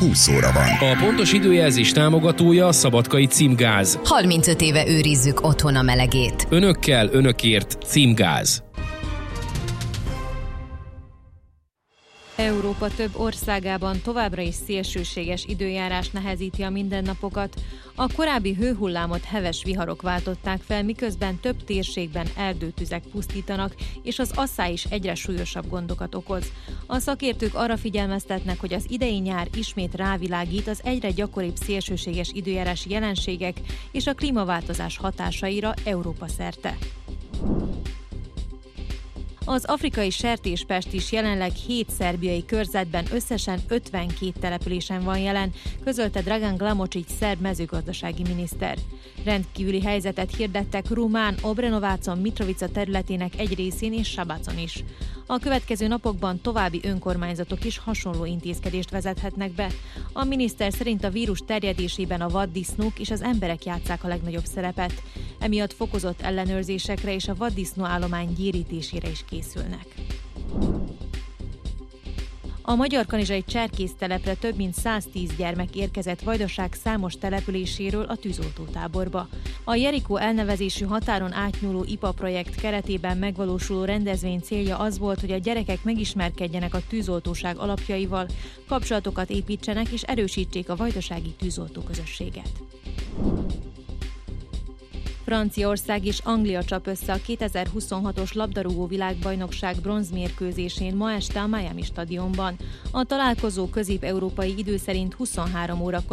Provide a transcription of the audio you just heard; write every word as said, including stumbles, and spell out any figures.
húsz óra van. A pontos időjelzés támogatója a Szabadkai Címgáz. harmincöt éve őrizzük otthon a melegét. Önökkel, önökért Címgáz. Európa több országában továbbra is szélsőséges időjárás nehezíti a mindennapokat. A korábbi hőhullámot heves viharok váltották fel, miközben több térségben erdőtüzek pusztítanak, és az asszály is egyre súlyosabb gondokat okoz. A szakértők arra figyelmeztetnek, hogy az idei nyár ismét rávilágít az egyre gyakoribb szélsőséges időjárási jelenségek és a klímaváltozás hatásaira Európa szerte. Az afrikai sertéspest is jelenleg hét szerbiai körzetben összesen ötvenkét településen van jelen, közölte Dragan Glamocic szerb mezőgazdasági miniszter. Rendkívüli helyzetet hirdettek Rumán, Obrenovacon, Mitrovica területének egy részén és Sabacon is. A következő napokban további önkormányzatok is hasonló intézkedést vezethetnek be. A miniszter szerint a vírus terjedésében a vaddisznók és az emberek játsszák a legnagyobb szerepet. Emiatt fokozott ellenőrzésekre és a vaddisznó állomány gyérítésére is készülnek. A magyarkanizsai cserkésztelepre több mint száztíz gyermek érkezett Vajdaság számos településéről a tűzoltótáborba. A Jerikó elnevezésű határon átnyúló i pé á projekt keretében megvalósuló rendezvény célja az volt, hogy a gyerekek megismerkedjenek a tűzoltóság alapjaival, kapcsolatokat építsenek és erősítsék a vajdasági tűzoltóközösséget. Franciaország és Anglia csap össze a kétezer-huszonhatos labdarúgó világbajnokság bronzmérkőzésén ma este a Miami stadionban. A találkozó közép-európai idő szerint huszonhárom órakor